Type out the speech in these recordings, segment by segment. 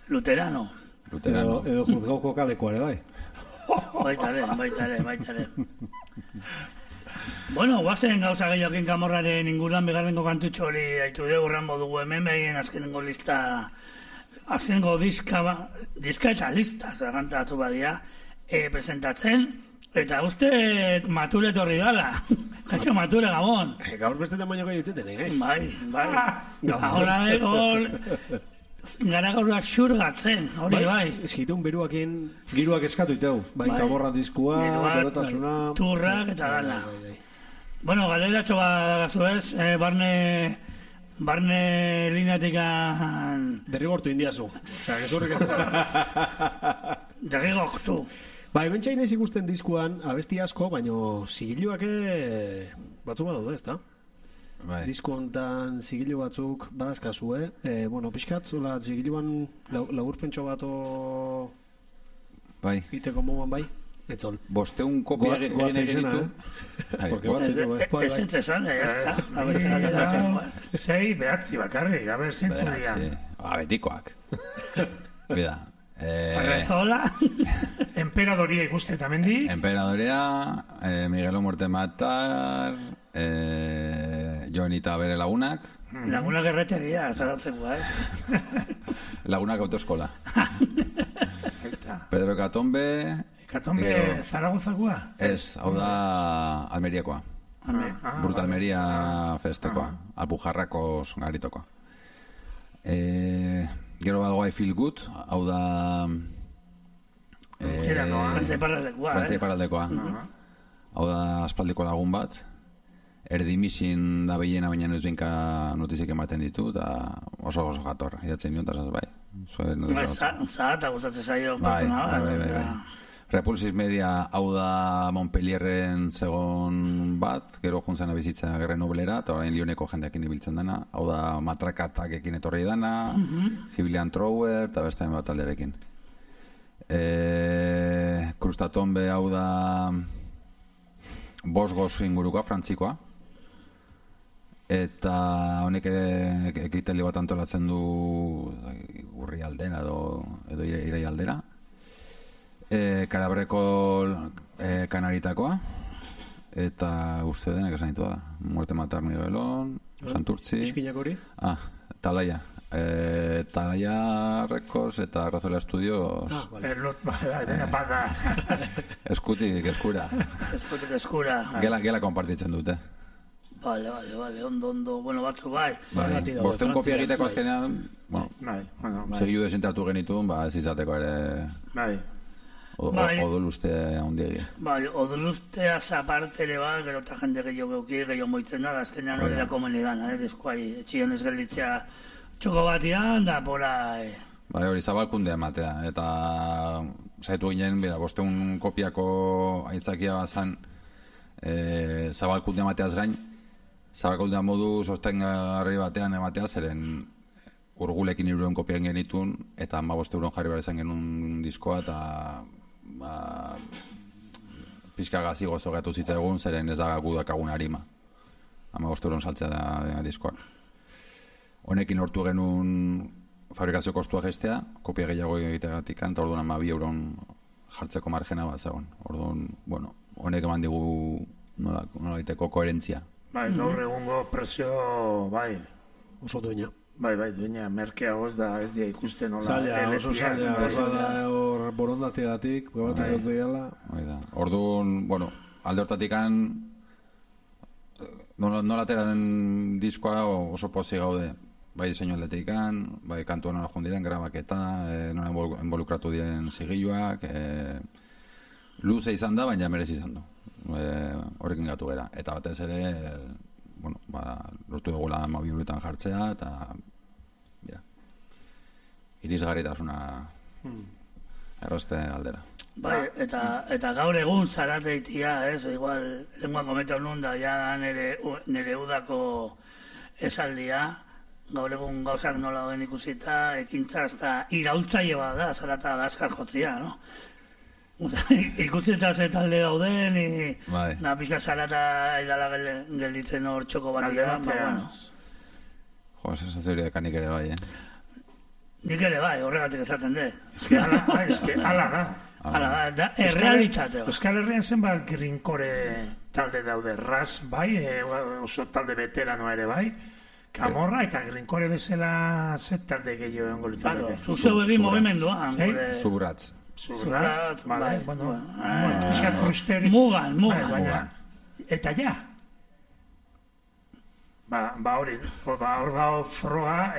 Luterano. Edo juzgauko kalekoa ere, bai. Baita ere. Bueno, guazen gauza gehiokin Camorraren inguruan bigarrengo kantutxo hori haitu dugu ranbo dugu hemen behien azkenengo lista, azkenengo diska eta lista, zagantatu badia, presentatzen, eta uste mature torri dala. Kaixo mature, Gabon. Gaur beste tamainoko ditzeten, egez? Bai. Ahora gara gaurrak xurgatzen, hori bai. Eskitun beruakin... Giruak eskatu iteu, bai, Camorra diskua, berotasuna... Turrak eta dala. Bueno, galeratxo badagazu ez, barne lineatikan... Derrigortu indiazu. Osa, gezurrik ez... Derrigortu. Bai, bentsain ez ikusten diskuan, abesti asko, baino zigiluake batzu badaude, ez da? Bai. Disko hontan zigilu batzuk badazkazue, bueno, pixkat, zola zigiluan lagurpentso bato... Bai. Iteko moan bai? Etzol. Bosteun kopia egin eginitu. Ez entzezan, ya está. Zei, behatzi bakarrik, gaber zintzu dian. Betikoak. Bida. Arrezola. Emperadoria ikuste eta mendi. Emperadoria, Miguelo Muerte Matar, Joanita bere lagunak. Lagunak erretegia, zaratzeko, Lagunak autoeskola. Pedro Catombe... Catombe Zaragozakoa? Ez, hau da Almeriakoa. Bruta Almeria festekoa. Alpujarrako garitokoa. Gero badago I Feel Good, hau da... Frantzia iparraldekoa. Hau da aspaldiko lagun bat. Erdimisin da behiena, baina ez binka notizik ematen ditu, eta oso jator, idatzen nion, eta bai. Zahata gustatzen zaio. Bai. Repulsis Media hau da Montpellierren segon bat, gero juntzen bizitza Gerre Nobelera, eta orain Lioneko jendeakin ibiltzen dana, hau da Matrakatekin etorri dana, Civilian Thrower, eta beste bat alderekin. Krustatombe hau da Bosgos ingurukoa, frantzikoa, eta honek ere ekitali bat antolatzen du urri aldera edo irai aldera. Karabreko kanaritakoa, eta uste denak esan ditu da. Muerte Matar Miguelon, Santurtzi... Iskinak hori? Talaia. Talaia Records eta Razola Studios... Dena pata. Eskutik eskura. Gela konpartitzen dute. Vale, ondo, bueno, batzu bai. Bosteun kopia egiteko azkenean, segiu desentratu genituen, ez izateko ere... Bai. Odoluste handiegi. Bai, odolusteaz aparte ere ba, gero eta jende gehiago moitzen da, azkenean hori da komeni gana, deskuai, etxion ez gelditzea txoko batian, da pora... Bai, hori zabalkundea ematea, eta zaitu ginen, bosteun kopiako aitzakia bazan, zabalkundea emateaz gain, zabalkundea modu sostengarri batean ematea, zeren urgulekin 300 kopia genitun, eta 15 euron jarri behar izan genuen diskoa, eta pixka gazi gozo gatu zitza egun, zeren ez da gudakagun harima. 15 euron saltzea da diskoak. Honekin hortu genuen fabrikazio kostua gestea, kopia gehiago egitegatik, eta orduan 12 euron jartzeko margena bat zegoen. Orduan, bueno, honek eman digu nola egiteko koherentzia. Bai, gaur egungo presio, bai. Oso duena. Bai, duena, merkeago ez da, ez dia ikusten hola. Oso zaila, hor borondategatik, probatu dut diala. Orduan, bueno, alde hortatikan, nola atera den diskoa oso pozi gaude. Bai diseinu aldetikan, bai kantua nola jondiren, grabaketa, nola involukratu diren zigiluak, luze izan da, baina merez izan du. Horrekin gatu gera. Eta batez ere, bueno, lortu dugula 12 eurotan jartzea, eta irisgarritasuna errazte aldera. Bai, eta gaur egun zarateitia, igual, lengua kometa honun da, ja da nire udako esaldia, gaur egun gauzak nola doen ikusita, ekintza hasta iraultzaile bat da, zarata da askar jotzia, no? Ikusita ze talde dauden, na pixka zarata edala gelditzen hor txoko bat edan, Jo, sensazioa dekanik ere bai, Nik ere bai, horregatik esaten de. Ala da. Hala da, errealitate. Euskal Herrian zenbat grinkore talde daude, ras bai, oso talde veterano ere bai, Kamorra eta grinkore bezala zet talde gehiago egongo litzateke. Zuzeu egin movimenduan. Subratz. Subratz, vale, bueno, mugan. Eta ja. Hori, hor dago froga,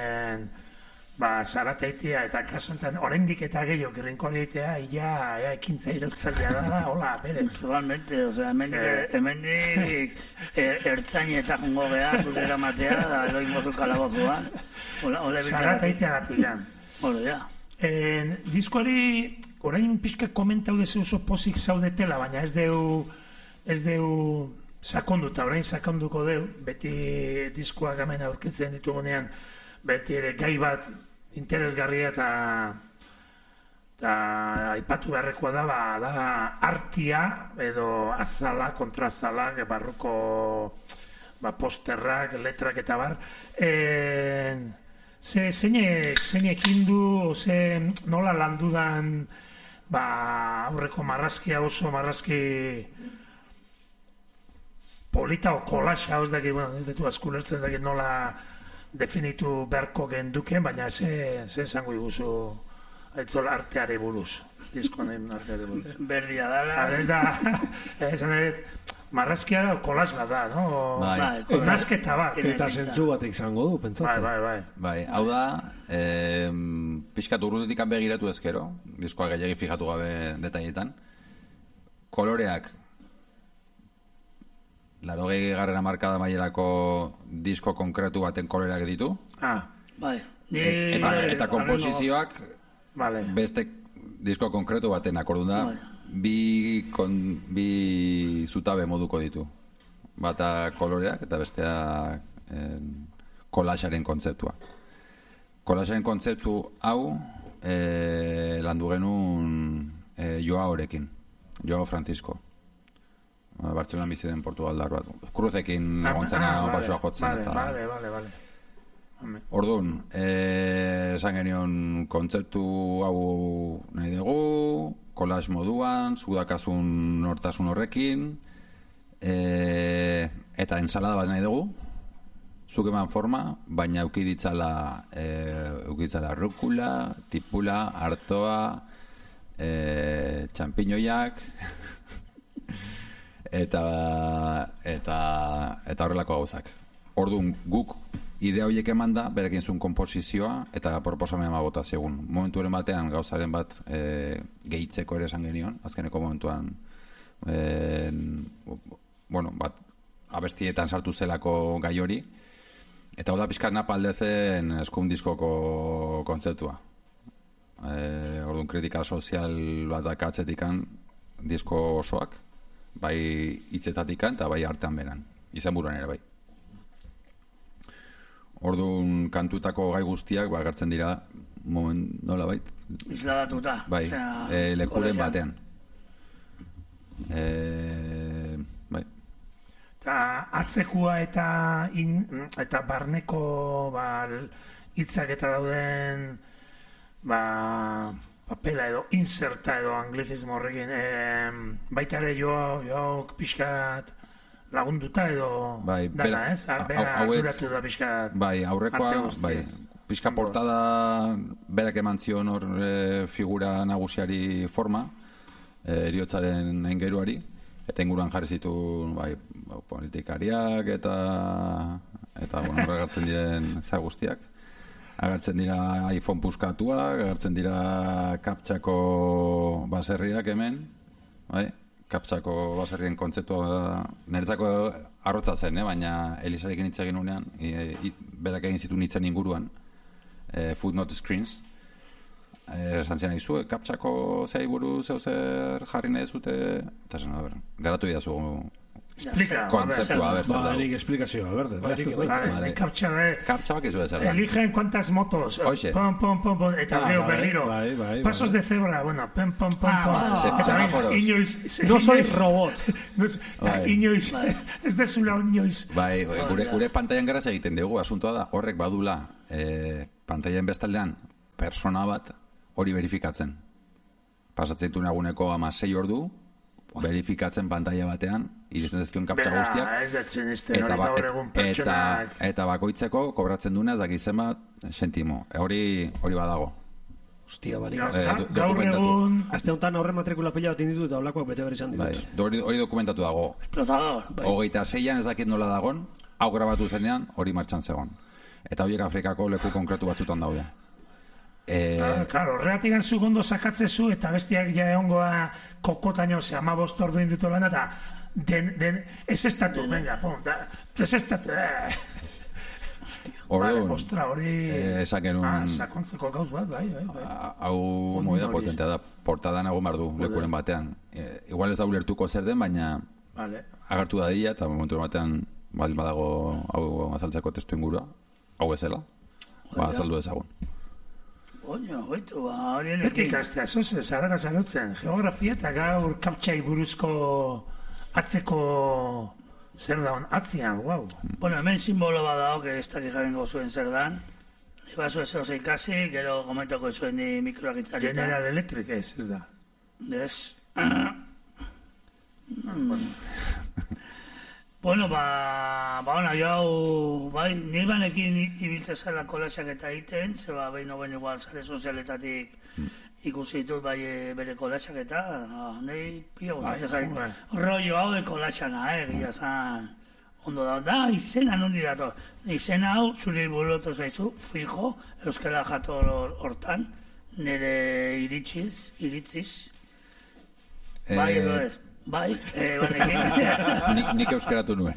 zarateitea eta kasuntan oraindik eta gehiago grinkore egitea, ia ekintza irautzailea da, hola, bere. Totalmente, osea, hemendik ertzainetak jongo geha, zuzera matea, da eroin gozu kalabozuan. Zarateitea gatian. Hora, ja. Diskoari, orain pixka komentau dezu oso pozik zaudetela, baina ez deu sakonduta, orain sakonduko deu, beti diskoak hemen aurkitzen ditugunean, beti ere gai bat interesgarria eta aipatu beharrekoa da artia edo azala, kontrazala, barruko posterrak, letrak eta bar. Zeinek indu, nola landudan aurreko marrazkia oso marrazki polita o kolaxa, ez detu askulertzen, ez dakit nola definitu beharko genduken, baina ze esango iguzu aitzol arteare buruz, diskonen arteare buruz. Berdia dala. Ez da, marrazkia da, kolas bat da, no? Nazketa bat. Eta zentzu bat izango du, pentsatzen. Bai, hau da, pixkat urrutetik begiratu ezkero, diskoa gehiagi fijatu gabe detailetan, koloreak, 80. markada mailerako disko konkretu baten koloreak ditu. Bai. Eta komposizioak beste disko konkretu baten akordun da, bi zutabe moduko ditu. Bata koloreak eta bestea kolaxaren kontzeptua. Kolaxaren kontzeptu hau landu genuen Joaorekin, Joao Francisco. Bartzelonan bizi den Portugal bat. Kruzekin egontzena pasoa jotzen. Bale. Orduan, esan genion kontzeptu hau nahi dugu, kolax moduan, zudakasun hortasun horrekin, eta ensalada bat nahi dugu, zuk eman forma, baina eukiditzala rukula, tipula, artoa, txampiñoiak, eta horrelako gauzak. Orduan, guk idea horiek eman da, berekin zuen komposizioa eta proposamena bota zegun. Momentuaren batean gauzaren bat gehitzeko ere esan genion, azkeneko momentuan abestietan sartu zelako gai hori, eta hau da pixkat napaldezen eskun diskoko kontzeptua. Orduan, kritika sozial bat dakatzetikan disko osoak, bai hitzetatikan eta bai artean beran, izan buruan ere bai. Orduan, kantutako gai guztiak agertzen dira nola bait? Isladatuta. Bai, lekuren batean. Bai. Eta atzekua eta barneko hitzak eta dauden papela edo inserta edo anglizismo horrekin baita ere joak pixkat lagunduta edo dana, ez? Bera duratu da pixkat bai, aurrekoa, bai, pixka portada berak eman zion hor figura nagusiari forma, eriotzaren aingeruari, eta inguruan jarri zituen politikariak eta agertzen diren za guztiak. Agertzen dira iPhone puskatuak, agertzen dira kaptxako baserriak hemen, bai? Kaptxako baserrien kontzeptua niretzako arrotza zen, baina Elisarekin hitz egin unean, berak egin zituen hitzen inguruan, footnote screens, esan zian izu, kaptxako zei buru zeuzer jarri nahi zute, eta zen, garatu idazu kontzeptua, Nik esplikazioa, kaptxak izu ezer. Eligen cuantas motos, pom, eta gero berriro. Pasos de cebra, bueno, pom. No sois robots. Inoiz, ez dezula inoiz. Bai, gure pantailan garaz egiten dugu, asuntoa da, horrek badula, pantailan bestaldean, persona bat hori verifikatzen. Pasatzen ditu naguneko 16 ordu, verifikatzen pantalla batean, iristen zezkion kaptxa guztiak, Ez datzen izten hori gaur egun pertsonak. eta bakoitzeko kobratzen duena, zakizen bat, sentimo. Hori badago. Hostia, balik. Gaur dokumentatu. egun... Aste honetan aurre matrikula pila bat inditu eta olakoak bete behar izan Bai, ditut. hori dokumentatu dago. Explotador. 26an ez dakit nola dagon, hau grabatu zenean, hori martxan zegoen. Eta horiek Afrikako leku konkretu batzutan daude. Claro, horregatik segundo sakatzezu eta bestiak ja egongoa kokotaino, 15 ordu inditu lan eta ez estatu, venga, pum, ez estatu, Orduan, ostra, hori... esaken un... Sakontzeko gauz bat, bai. Hau movida potentea da, portadan egon behar du, lekuren batean. Igual ez da ulertuko zer den, baina Vale. agertu da dira, eta momentu batean baldin badago hau azaltzeko testu ingurua, hau bezala, azaldu ezagun. Oño, goitu, Beti horienekin. ikastea, zoze, zarara zarautzen, geografia eta gaur kaptxai buruzko atzeko zer daun, atzian, guau. Bueno, hemen simbolo bat dago, que ez dakik jabengo zuen zer dan. Ni baso ez oso ikasi, gero komentako zuen ni mikroak itzarita. General Electric ez da. Des. Bueno, ona, jau, bai, nire banekin ibiltze zela kolaxak eta egiten, zeba behin hoben igual sare sozialetatik ikusi ditut bai bere kolaxak eta, nahi pila gustatzen zait. Rollo hau de kolaxana, gila zan, ondo da, izena nondi dator. Izena hau, zuri burutu zaizu, fijo, euskara jator hortan, nire iritziz. Bai, edo ez. Bai, banekin. Nik euskaratu nuen.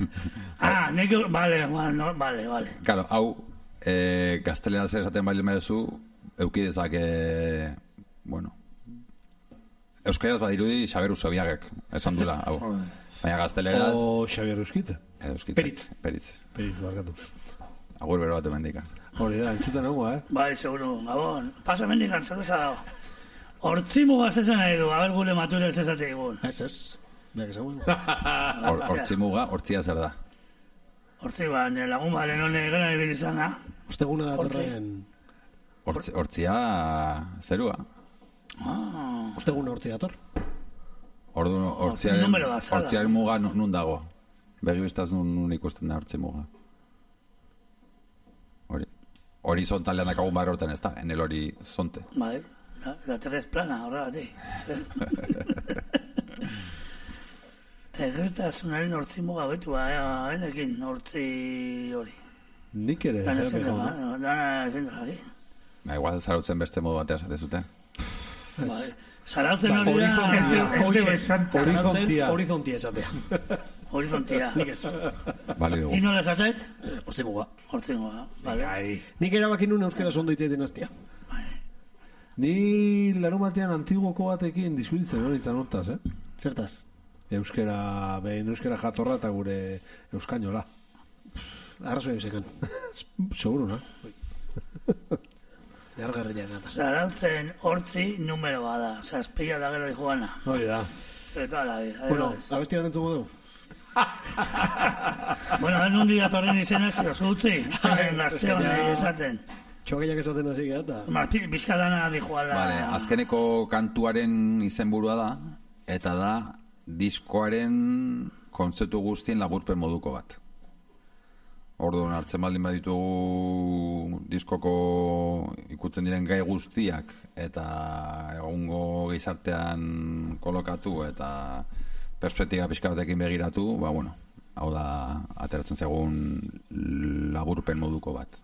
Vale. Claro, hau, gaztelera zer esaten bali mezu, eukidezak, bueno, euskaraz badirudi Xabier Usobiagek, esan dula, hau. Baina gazteleraz... O Xabier Euskitze. Peritz. Peritz, barkatu. Agur bero bat emendikan. Hori da, entzuten hau, Bai, seguro, Gabon. Pasa mendikan, zerbeza dago. Hortzimuga zezen nahi du, abel gure maturel zezate egun. Ez. Beak ezagun. Hortzimuga, hortzia zer da. Hortzi ba, nire lagun balen honen gara ibilizana. Osteguna datorren... Hortzia zerua. Osteguna hortzi dator. Orduan, hortziaren muga nun dago. Begibistaz nun ikusten da hortzi muga. Horizontalean dakagun bar hortan ez da, en el horizonte. Bai, la terra es plana, horregatik. Egertasunaren hortzi muga betu, enekin hortzi hori. Nik ere, Dana zen jaki. Igual zarautzen beste modu batean zatezute. Zarautzen hori da... Ez deu esan. Horizontia esatea. Horizontia. Nik ez. Bale dugu. Ino lezatek? Hortzimuga. Hortzimuga, bale. Nik erabakin nun euskera ondo iteiten hastia. Ni larumatean antiguoko batekin diskutitzen hori hortaz, Zertaz? Euskera jatorra eta gure euskainola. Arrazoia bisekan. Seguro, na? Gargarria gata. Zarautzen hortzi numero bada, zazpila da gero dijuana. Hori da. Eta la vida. Bueno, abesti bat entzuko dugu. Bueno, un día torren izena ez diozu utzi. Gazteon esaten. Txoakeiak esaten hasi eta... Bizkadana dijuala... Vale, azkeneko kantuaren izenburua da, eta da diskoaren kontzeptu guztien laburpen moduko bat. Orduan hartzen baldin baditugu diskoko ikutzen diren gai guztiak eta egungo gizartean kolokatu eta perspektiba pixka batekin begiratu, ba bueno, hau da ateratzen zegoen laburpen moduko bat.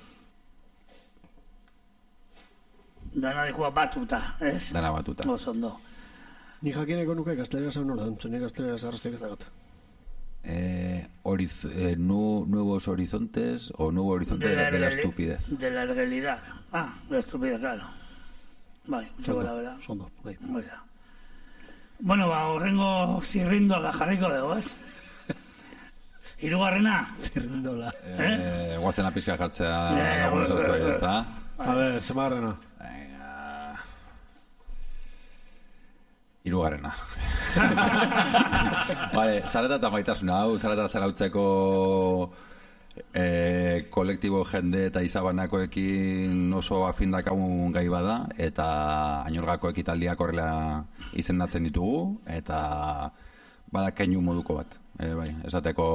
Dana dikua batuta, ez? Dana batuta. Oso ondo. Ni jakineko nuke gaztelera zaun ordan, zene gaztelera zarrazteak ez dagot. Nuevos horizontes o nuevo horizonte de la estupidez. De la realidad. De la estupidez, claro. Bai, bera. Sondo, bai. Bueno, ba, horrengo zirrindola jarriko dugu, ez? Hirugarrena? Zirrindola. Guazen apizka jartzea lagun esaztua, ez da? A ver, semarrena. Hirugarrena. Vale, zarata eta maitasuna, hau zarata zarautzeko kolektibo jende eta izabanakoekin oso afindakagun gai bada, eta Añorgako ekitaldiak horrela izendatzen ditugu, eta bada keinu moduko bat. Bai, esateko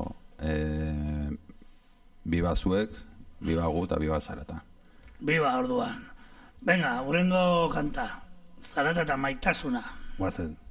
biba zuek, biba gu eta biba Zarata. Biba orduan. Venga, urrengo kanta. Zarata eta maitasuna. Guazen.